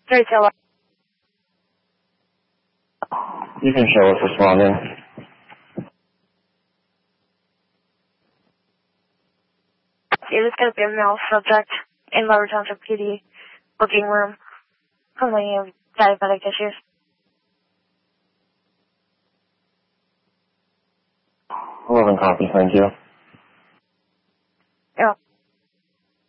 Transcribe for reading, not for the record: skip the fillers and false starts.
Very tell. You can show us responding. It is going to be a male subject in Lower Township PD booking room complaining of diabetic issues. 11 copy, thank you.